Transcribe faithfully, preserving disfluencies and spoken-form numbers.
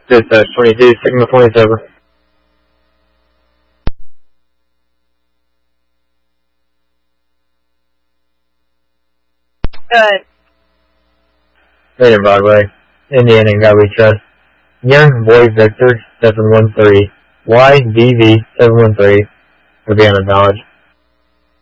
Dispatch twenty-two, signal twenty-seven. Good. Raiden Broadway, Indiana and Godway Trust. Young Boy Victor seven one three, Y V V seven one three, Urbana Knowledge.